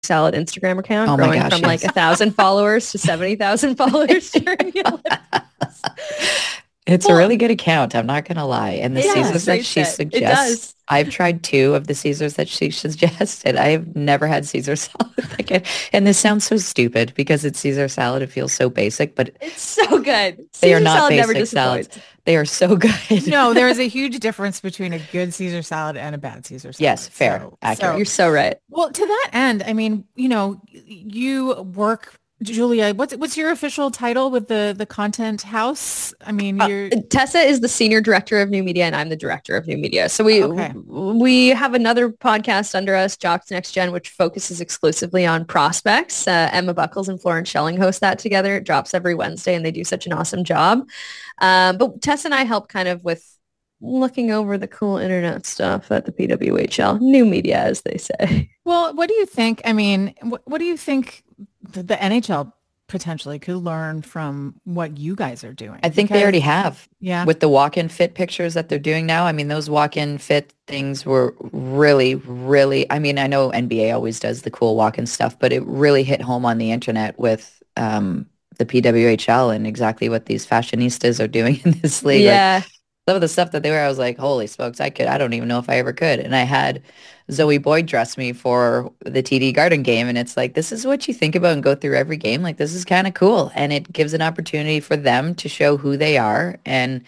Salad Instagram account, Oh my growing gosh, from like yes. 1,000 followers to 70,000 followers during the Olympics. It's a Well, really good account. I'm not gonna lie. And the it has Caesars Yeah. that great she set. It suggests, does. I've tried two of the Caesars that she suggested. I've never had Caesar salad again. And this sounds so stupid because it's Caesar salad. It feels so basic, but It's so good. they are Caesar not salad never basic salads. disappoints. They are so good. No, there is a huge difference between a good Caesar salad and a bad Caesar salad. Yes, fair, accurate. You're so right. Well, to that end, I mean, you work, Julia, what's your official title with the content house? I mean, you're Tessa is the senior director of new media and I'm the director of new media. So Okay. we have another podcast under us, Jocks Next Gen, which focuses exclusively on prospects. Emma Buckles and Florence Schelling host that together. It drops every Wednesday and they do such an awesome job. But Tessa and I help kind of with looking over the cool internet stuff at the PWHL, new media, as they say. Well, what do you think? I mean, what do you think the NHL potentially could learn from what you guys are doing? I think they already have. Yeah. With the walk-in fit pictures that they're doing now. I mean, those walk-in fit things were really, really, I mean, I know NBA always does the cool walk-in stuff, but it really hit home on the internet with the PWHL and exactly what these fashionistas are doing in this league. Yeah. Like, some of the stuff that they wear, I was like, holy smokes, I don't even know if I ever could. And I had Zoe Boyd dress me for the TD Garden game. And it's like, this is what you think about and go through every game. Like, this is kind of cool. And it gives an opportunity for them to show who they are and,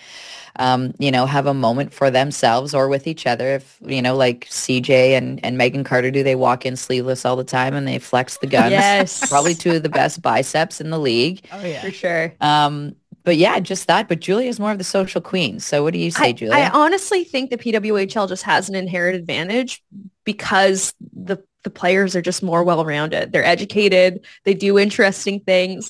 have a moment for themselves or with each other. If, like CJ and Megan Carter do, they walk in sleeveless all the time and they flex the guns. Yes. Probably two of the best biceps in the league. Oh yeah. For sure. But yeah, just that. But Julia's more of the social queen. So what do you say, Julia? I honestly think the PWHL just has an inherent advantage because the players are just more well-rounded. They're educated. They do interesting things.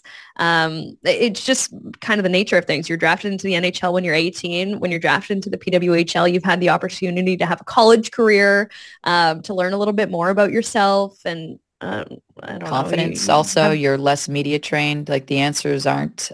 It's just kind of the nature of things. You're drafted into the NHL when you're 18. When you're drafted into the PWHL, you've had the opportunity to have a college career, to learn a little bit more about yourself and I don't confidence. know. Also, you're less media trained. Like the answers aren't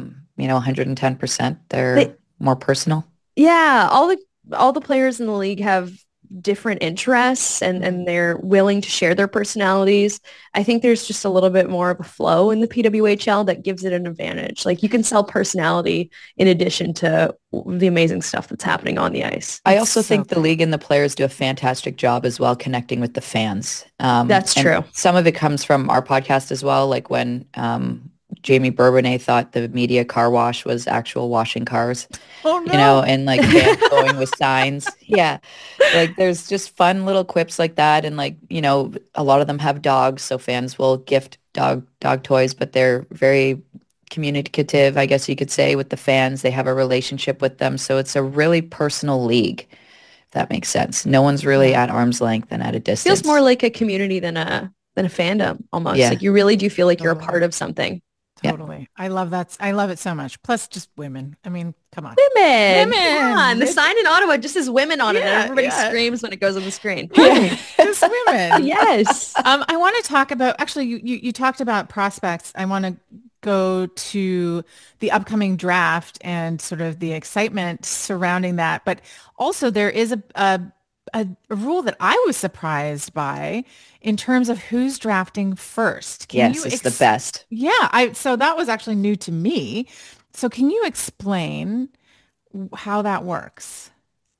110%. They're more personal. Yeah, all the players in the league have different interests and they're willing to share their personalities. I think there's just a little bit more of a flow in the PWHL that gives it an advantage. Like you can sell personality in addition to the amazing stuff that's happening on the ice. I also so think the league and the players do a fantastic job as well connecting with the fans. That's and true. Some of it comes from our podcast as well, like when Jamie Bourbonnais thought the media car wash was actual washing cars. Oh no. And like fans going with signs. Yeah. Like there's just fun little quips like that. And like, a lot of them have dogs. So fans will gift dog toys, but they're very communicative, I guess you could say, with the fans. They have a relationship with them. So it's a really personal league, if that makes sense. No one's really at arm's length and at a distance. Feels more like a community than a fandom almost. Yeah. Like you really do feel like you're a part of something. Totally. I love that. I love it so much. Plus just women. I mean, come on. Women. Women. Come on. The sign in Ottawa just says women on it and Yeah, everybody yeah. screams when it goes on the screen. Right. Just women. Yes. I want to talk about, actually, you talked about prospects. I want to go to the upcoming draft and sort of the excitement surrounding that. But also there is a rule that I was surprised by in terms of who's drafting first. Can Yes, you it's the best. Yeah, so that was actually new to me. So can you explain how that works?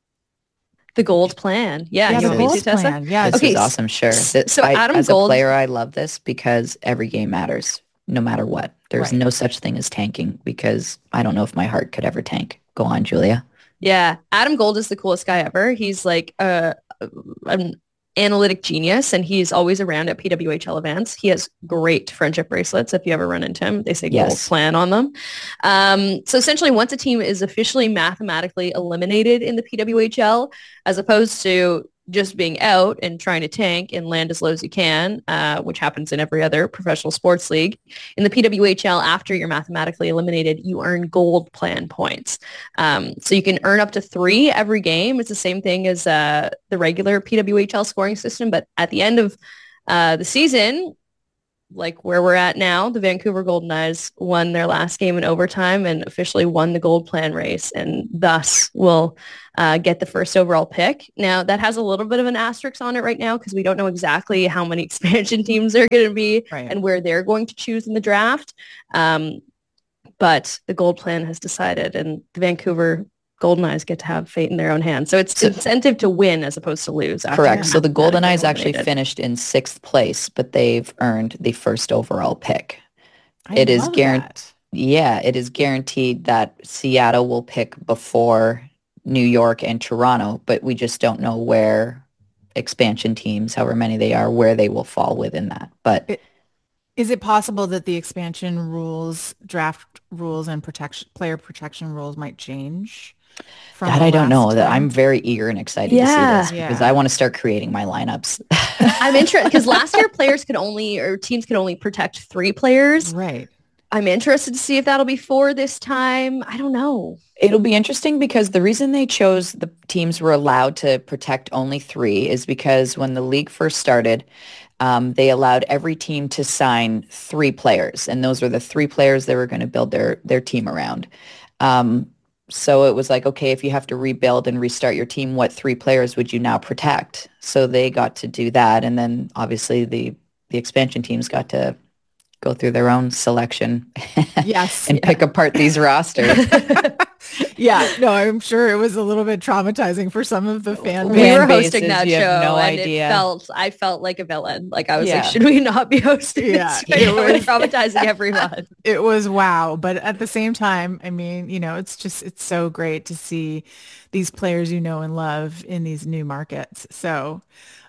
The gold plan. Yeah. Yeah, You the want me to, gold Tessa? plan. Yeah. This Okay, is awesome. Sure. so Adam as Gold- a player, I love this because every game matters no matter what. There's Right. no such thing as tanking because I don't know if my heart could ever tank. Go on, Julia. Yeah. Adam Gold is the coolest guy ever. He's like an analytic genius and he's always around at PWHL events. He has great friendship bracelets. If you ever run into him, they say gold Yes. plan on them. So essentially once a team is officially mathematically eliminated in the PWHL, as opposed to just being out and trying to tank and land as low as you can, which happens in every other professional sports league. In the PWHL, after you're mathematically eliminated, you earn gold plan points. So you can earn up to 3 every game. It's the same thing as the regular PWHL scoring system, but at the end of the season, like where we're at now, the Vancouver Golden Knights won their last game in overtime and officially won the gold plan race, and thus will get the first overall pick. Now, that has a little bit of an asterisk on it right now because we don't know exactly how many expansion teams are going to be and where they're going to choose in the draft. But the gold plan has decided, and the Vancouver Golden Knights get to have fate in their own hands. So it's incentive to win as opposed to lose. Correct. So the Golden Knights actually finished in 6th place, but they've earned the first overall pick. It is guaranteed. Yeah, it is guaranteed that Seattle will pick before New York and Toronto, but we just don't know where expansion teams, however many they are, where they will fall within that. But is it possible that the expansion rules, draft rules, and player protection rules might change? That I don't know. That I'm very eager and excited to see this because I want to start creating my lineups. I'm interested because last year teams could only protect 3 players. Right. I'm interested to see if that'll be 4 this time. I don't know. It'll be interesting because the reason they chose the teams were allowed to protect only 3 is because when the league first started, they allowed every team to sign 3 players, and those were the 3 players they were going to build their team around. So it was like, okay, if you have to rebuild and restart your team, what 3 players would you now protect? So they got to do that. And then obviously the expansion teams got to go through their own selection and pick apart these rosters. No, I'm sure it was a little bit traumatizing for some of the fan bases. We were hosting that show and I felt like a villain. Like I was like, should we not be hosting this? It was traumatizing everyone. It was wow. But at the same time, I mean, it's so great to see these players you know and love in these new markets. So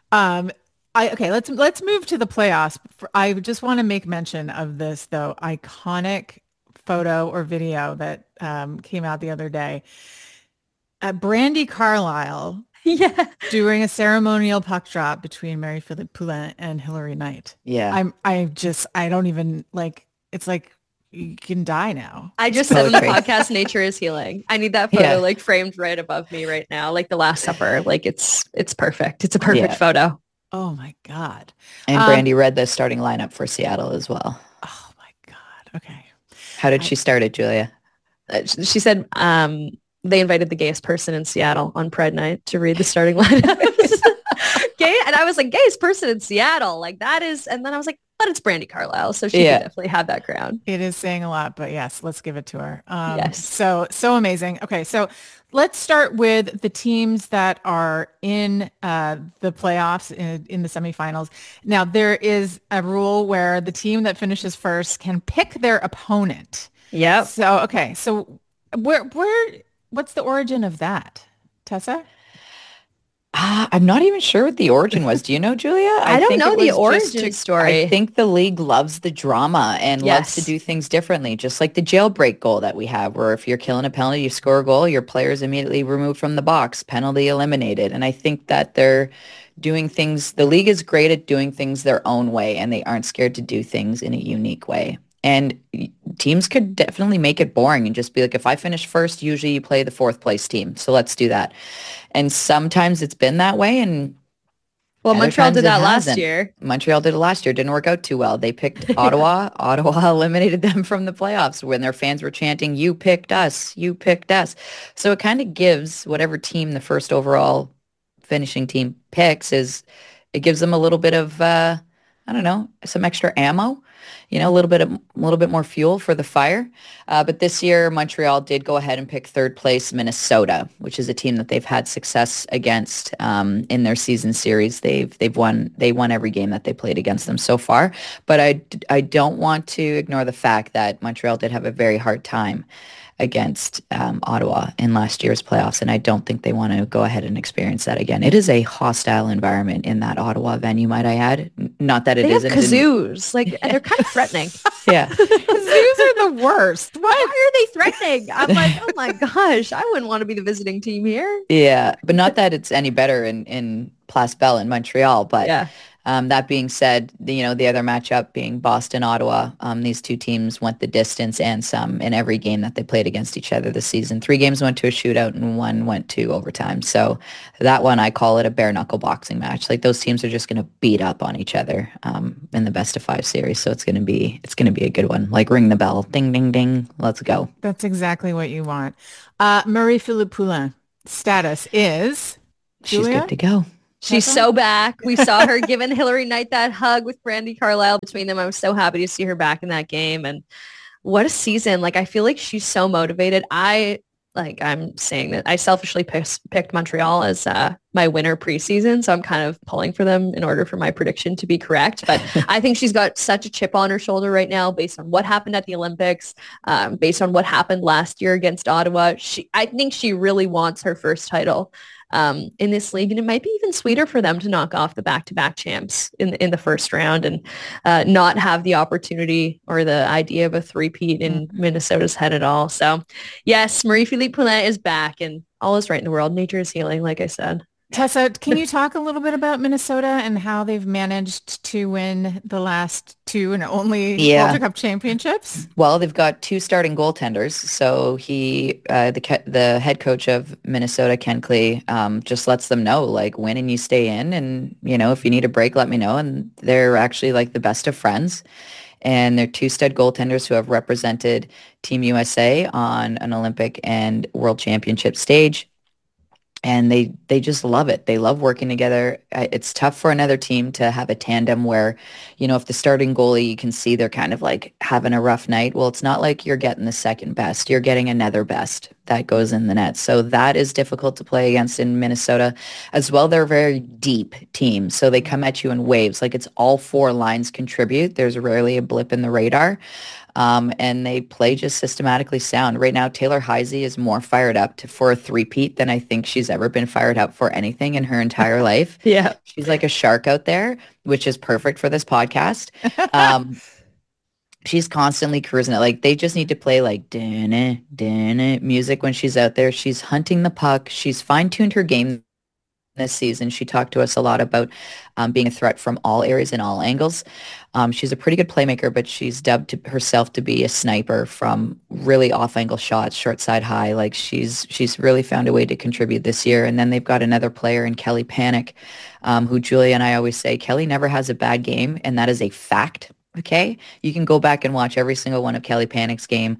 let's move to the playoffs. I just want to make mention of this though iconic photo or video that came out the other day. Brandi Carlile doing a ceremonial puck drop between Marie-Philippe Poulin and Hilary Knight. Yeah. I don't even it's like you can die now. I just said in the podcast, nature is healing. I need that photo framed right above me right now, like the Last Supper. Like it's perfect. It's a perfect photo. Oh my God. And Brandi read the starting lineup for Seattle as well. Oh my God. Okay. How did she start it, Julia? She said they invited the gayest person in Seattle on Pride Night to read the starting lineup. Gay, and I was like, gayest person in Seattle, like that is. And then I was like, but it's Brandi Carlile, so she can definitely have that crown. It is saying a lot, but yes, let's give it to her. Yes. So amazing. Okay, so let's start with the teams that are in the playoffs in the semifinals. Now, there is a rule where the team that finishes first can pick their opponent. Yep. So what's the origin of that, Tessa? I'm not even sure what the origin was. Do you know, Julia? I don't know the origin story. I think the league loves the drama and loves to do things differently, just like the jailbreak goal that we have, where if you're killing a penalty, you score a goal, your player's immediately removed from the box, penalty eliminated. And I think that they're doing things, the league is great at doing things their own way, and they aren't scared to do things in a unique way. And teams could definitely make it boring and just be like, if I finish first, usually you play the 4th place team. So let's do that. And sometimes it's been that way. And Montreal did that last year. Montreal did it last year. Didn't work out too well. They picked Ottawa. Ottawa eliminated them from the playoffs when their fans were chanting, you picked us, you picked us. So it kind of gives whatever team the first overall finishing team picks it gives them a little bit of, some extra ammo. A little bit more fuel for the fire. But this year, Montreal did go ahead and pick 3rd place Minnesota, which is a team that they've had success against in their season series. They won every game that they played against them so far. But I don't want to ignore the fact that Montreal did have a very hard time against Ottawa in last year's playoffs, and I don't think they want to go ahead and experience that again. It is a hostile environment in that Ottawa venue, might I add. Not that it they isn't. Have kazoos, and they're kind of threatening. Yeah, kazoos are the worst. Why are they threatening? I'm like, oh my gosh, I wouldn't want to be the visiting team here. Yeah, but not that it's any better in Place Belle in Montreal, but That being said, the other matchup being Boston, Ottawa, these two teams went the distance and some in every game that they played against each other this season. 3 games went to a shootout and 1 went to overtime. So that one, I call it a bare knuckle boxing match. Like those teams are just going to beat up on each other in the best of 5 series. So it's going to be a good one. Like ring the bell, ding, ding, ding. Let's go. That's exactly what you want. Marie-Philippe Poulin status is She's Julia? good to go. She's so back. We saw her giving Hillary Knight that hug with Brandi Carlile between them. I was so happy to see her back in that game. And what a season. Like, I feel like she's so motivated. I'm saying that I selfishly picked Montreal as my winner preseason. So I'm kind of pulling for them in order for my prediction to be correct. But I think she's got such a chip on her shoulder right now based on what happened at the Olympics, based on what happened last year against Ottawa. I think she really wants her first title in this league. And it might be even sweeter for them to knock off the back-to-back champs in the first round and not have the opportunity or the idea of a three-peat in Minnesota's head at all. So yes, Marie-Philippe Poulin is back and all is right in the world. Nature is healing, like I said. Tessa, can you talk a little bit about Minnesota and how they've managed to win the last 2 and only Calder Cup championships? Well, they've got 2 starting goaltenders. So the head coach of Minnesota, Ken Klee, just lets them know, like, win and you stay in. And, if you need a break, let me know. And they're actually like the best of friends. And they're 2 stud goaltenders who have represented Team USA on an Olympic and World Championship stage. And they just love it. They love working together. It's tough for another team to have a tandem where, if the starting goalie, you can see they're kind of like having a rough night. Well, it's not like you're getting the second best. You're getting another best that goes in the net. So that is difficult to play against in Minnesota. As well, they're a very deep team. So they come at you in waves. Like it's all 4 lines contribute. There's rarely a blip in the radar. And they play just systematically sound. Right now, Taylor Heisey is more fired up for a three-peat than I think she's ever been fired up for anything in her entire life. Yeah. She's like a shark out there, which is perfect for this podcast. She's constantly cruising it. Like they just need to play like dun music when she's out there. She's hunting the puck. She's fine-tuned her game this season. She talked to us a lot about being a threat from all areas and all angles. She's a pretty good playmaker, but she's dubbed herself to be a sniper from really off-angle shots, short side high. Like she's really found a way to contribute this year. And then they've got another player in Kelly Panic, who Julia and I always say, Kelly never has a bad game, and that is a fact. Okay? You can go back and watch every single one of Kelly Panic's games.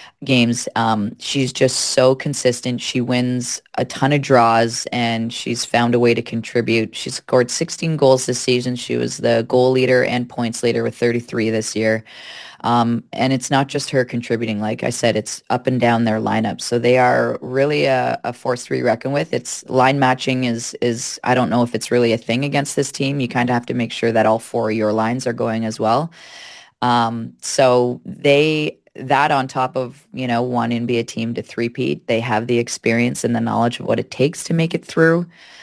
She's just so consistent. She wins a ton of draws and she's found a way to contribute. She scored 16 goals this season. She was the goal leader and points leader with 33 this year. And it's not just her contributing. Like I said, it's up and down their lineup. So they are really a force to be reckoned with. It's line matching is I don't know if it's really a thing against this team. You kind of have to make sure that all 4 of your lines are going as well. So that on top of, one NBA team to three-peat, they have the experience and the knowledge of what it takes to make it through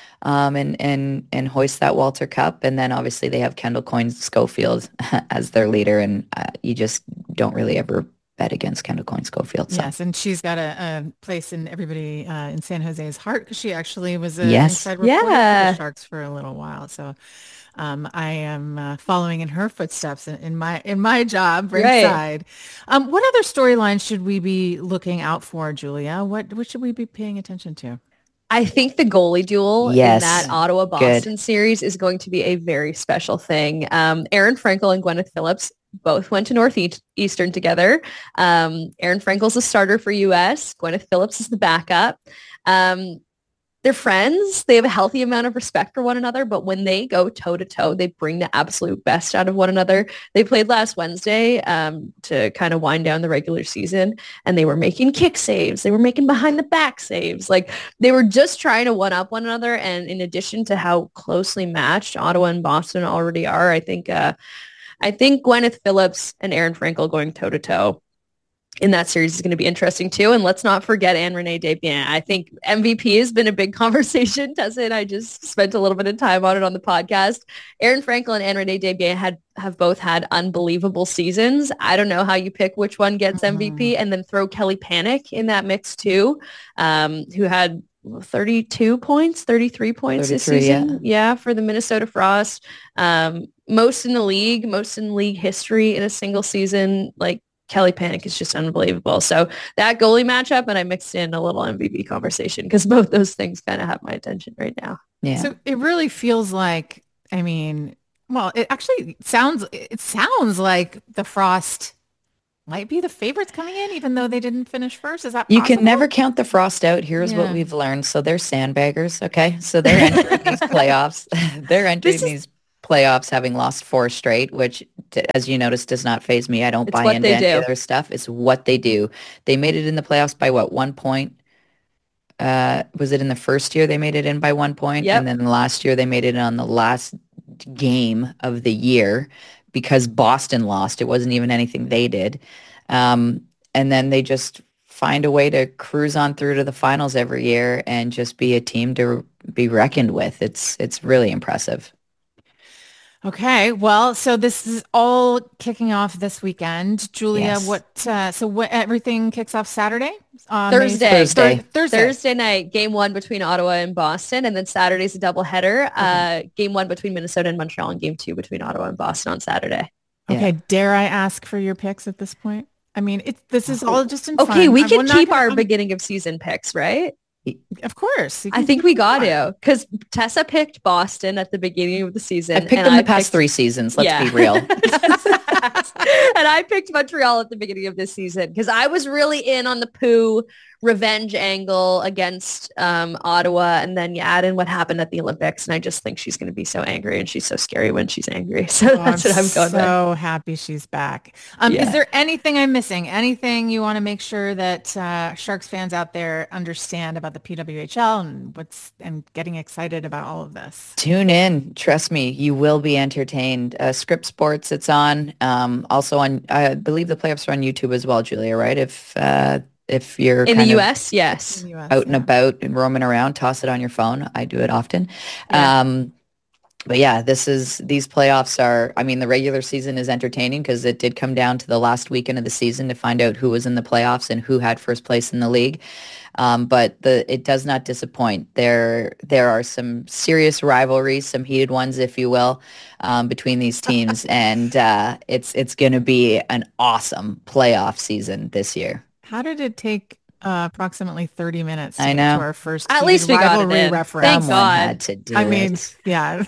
and hoist that Walter Cup. And then obviously they have Kendall Coyne Schofield as their leader, and you just don't really ever bet against Kendall Coyne Schofield. So. Yes, and she's got a place in everybody in San Jose's heart because she actually was an inside reporter for the Sharks for a little while. So I am following in her footsteps in my job ringside. Right. What other storylines should we be looking out for, Julia? What should we be paying attention to? I think the goalie duel in that Ottawa-Boston series is going to be a very special thing. Aaron Frankel and Gwyneth Phillips both went to Northeastern together. Aaron Frankel's a starter for US. Gwyneth Phillips is the backup. They're friends. They have a healthy amount of respect for one another, but when they go toe-to-toe, they bring the absolute best out of one another. They played last Wednesday to kind of wind down the regular season, and they were making kick saves. They were making behind-the-back saves. Like, they were just trying to one-up one another, and in addition to how closely matched Ottawa and Boston already are, I think Gwyneth Phillips and Aaron Frankel going toe-to-toe in that series is going to be interesting too. And let's not forget Anne-Renee Desbiens. I think MVP has been a big conversation. Tessa and I just spent a little bit of time on it on the podcast. Aaron Frankel and Anne-Renee Desbiens have both had unbelievable seasons. I don't know how you pick which one gets MVP, and then throw Kelly Panic in that mix too, who had 32 points, 33 points this 33, season. Yeah, for the Minnesota Frost. Most in the league history in a single season. Like Kelly Panic is just unbelievable. So that goalie matchup, and I mixed in a little MVP conversation because both those things kind of have my attention right now. Yeah. So it really feels like, I mean, well, it actually sounds like the Frost might be the favorites coming in, even though they didn't finish first. Is that possible? You can never count the Frost out. Here's what we've learned. So they're sandbaggers, okay? So they're entering these playoffs. They're entering these playoffs having lost 4 straight, which, as you notice, does not faze me. I don't buy into any of their stuff. It's what they do. They made it in the playoffs by, 1 point? Was it in the first year they made it in by 1 point? Yep. And then last year they made it on the last game of the year because Boston lost. It wasn't even anything they did. And then they just find a way to cruise on through to the finals every year and just be a team to be reckoned with. It's really impressive. Okay, well, so this is all kicking off this weekend. Julia, Yes. what everything kicks off Saturday? Thursday night, game 1 between Ottawa and Boston, and then Saturday's a doubleheader. Game 1 between Minnesota and Montreal, and game 2 between Ottawa and Boston on Saturday. Okay, dare I ask for your picks at this point? I mean, this is all just in fun. Okay, we can keep our beginning of season picks, right? Of course. I think we got to, because Tessa picked Boston at the beginning of the season. I picked them the past 3 seasons. Let's be real. And I picked Montreal at the beginning of this season because I was really in on the Pooh revenge angle against Ottawa. And then you add in what happened at the Olympics. And I just think she's going to be so angry, and she's so scary when she's angry. So that's what I'm going with. So happy she's back. Is there anything I'm missing? Anything you want to make sure that Sharks fans out there understand about the PWHL and getting excited about all of this? Tune in. Trust me, you will be entertained. Script Sports, it's on. Also on, I believe the playoffs are on YouTube as well, Julia, right? If you're in the US, yes. Out and about and roaming around, toss it on your phone. I do it often. Yeah. But yeah, these playoffs are, I mean, the regular season is entertaining because it did come down to the last weekend of the season to find out who was in the playoffs and who had first place in the league. But it does not disappoint. There are some serious rivalries, some heated ones, if you will, between these teams. And it's going to be an awesome playoff season this year. How did it take approxitly 30 minutes to I get know. to our first At least we got it in. reference? Thank God. Had to do I mean, it. yeah.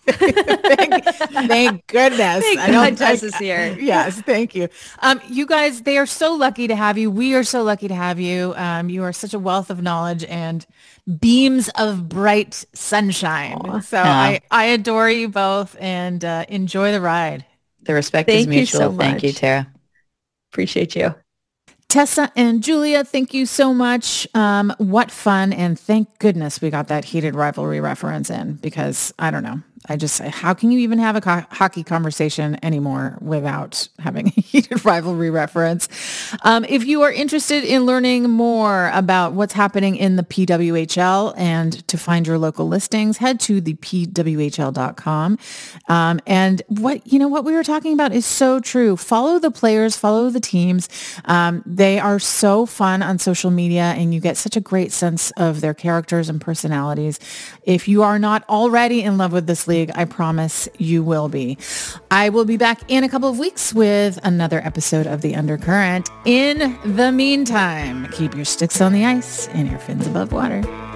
Thank goodness. Thank God Tess is here. Yes, thank you. You guys, they are so lucky to have you. We are so lucky to have you. You are such a wealth of knowledge and beams of bright sunshine. Aww. So I adore you both, and enjoy the ride. The respect is mutual. You so Thank you, Tara. Appreciate you. Tessa and Julia, thank you so much. What fun. And thank goodness we got that heated rivalry reference in, because I don't know. How can you even have a hockey conversation anymore without having a heated rivalry reference? If you are interested in learning more about what's happening in the PWHL and to find your local listings, head to the pwhl.com. And what we were talking about is so true. Follow the players, follow the teams. They are so fun on social media, and you get such a great sense of their characters and personalities. If you are not already in love with this league, I promise you will be. I will be back in a couple of weeks with another episode of The Undercurrent. In the meantime, keep your sticks on the ice and your fins above water.